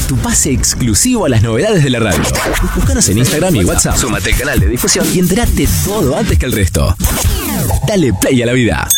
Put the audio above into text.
tu pase exclusivo a las novedades de la radio. Búscanos en Instagram y WhatsApp. Súmate al canal de difusión y entérate todo antes que el resto. Dale play a la vida.